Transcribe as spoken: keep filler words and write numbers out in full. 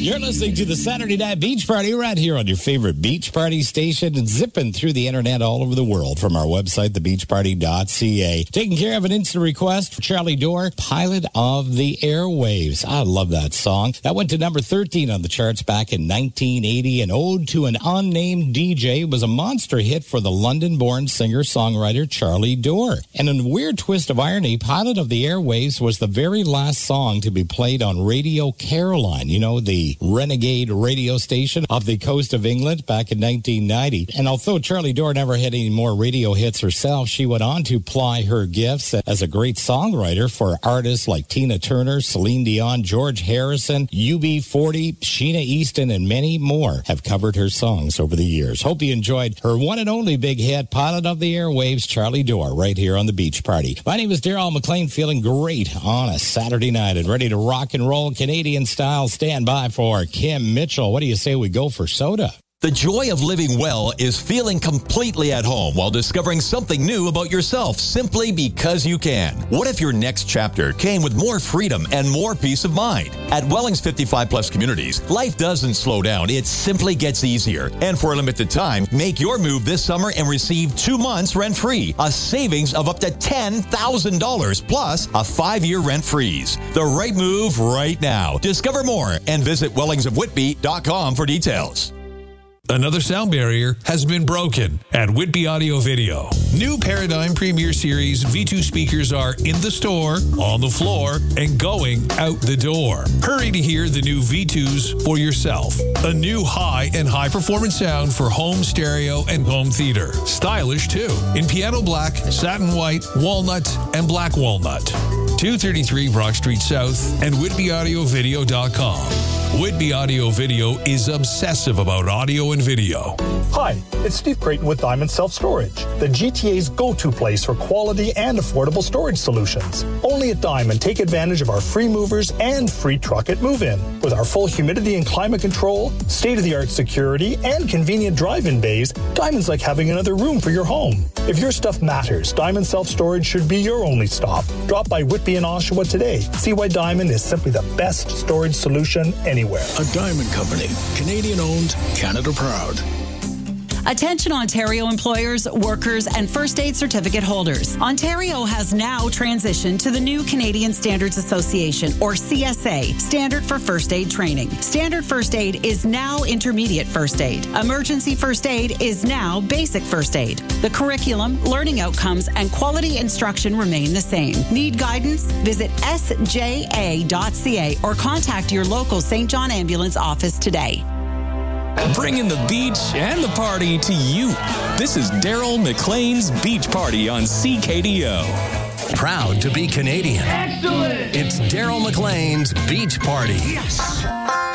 You're listening to the Saturday Night Beach Party right here on your favorite beach party station and zipping through the internet all over the world from our website, the beach party dot c a. Taking care of an instant request for Charlie Dorr, Pilot of the Airwaves. I love that song. That went to number thirteen on the charts back in nineteen eighty. An ode to an unnamed D J was a monster hit for the London-born singer-songwriter Charlie Dorr. And in a weird twist of irony, Pilot of the Airwaves was the very last song to be played on Radio Caroline, you know, the renegade radio station off the coast of England back in nineteen ninety. And although Charlie Dorr never had any more radio hits herself, she went on to ply her gifts as a great songwriter for artists like Tina Turner, Celine Dion, George Harrison, U B forty, Sheena Easton, and many more have covered her songs over the years. Hope you enjoyed her one and only big hit, Pilot of the Airwaves, Charlie Dorr, right here on the Beach Party. My name is Daryl McLean, feeling great on a Saturday night and ready to rock and roll Canadian style. Stand by for Kim Mitchell. What do you say we go for soda? The joy of living well is feeling completely at home while discovering something new about yourself simply because you can. What if your next chapter came with more freedom and more peace of mind? At Welling's fifty-five plus communities, life doesn't slow down. It simply gets easier. And for a limited time, make your move this summer and receive two months rent-free, a savings of up to ten thousand dollars plus a five-year rent freeze. The right move right now. Discover more and visit wellings of whitby dot com for details. Another sound barrier has been broken at Whitby Audio Video. New Paradigm Premier Series V two speakers are in the store, on the floor, and going out the door. Hurry to hear the new V twos for yourself. A new high and high performance sound for home stereo and home theater. Stylish too, in piano black, satin white, walnut, and black walnut. two thirty-three Brock Street South and whitby audio video dot com. Whitby Audio Video is obsessive about audio and video. Hi, it's Steve Creighton with Diamond Self-Storage, the G T A's go-to place for quality and affordable storage solutions. Only at Diamond, take advantage of our free movers and free truck at move-in. With our full humidity and climate control, state-of-the-art security, and convenient drive-in bays, Diamond's like having another room for your home. If your stuff matters, Diamond Self-Storage should be your only stop. Drop by Whitby and Oshawa today. See why Diamond is simply the best storage solution anywhere. A Diamond Company, Canadian owned, Canada proud. Attention Ontario employers, workers, and first aid certificate holders. Ontario has now transitioned to the new Canadian Standards Association, or C S A, Standard for First Aid Training. Standard First Aid is now Intermediate First Aid. Emergency First Aid is now Basic First Aid. The curriculum, learning outcomes, and quality instruction remain the same. Need guidance? Visit s j a dot c a or contact your local Saint John Ambulance office today. Bringing the beach and the party to you. This is Daryl McLean's Beach Party on C K D O. Proud to be Canadian. Excellent! It's Daryl McLean's Beach Party. Yes!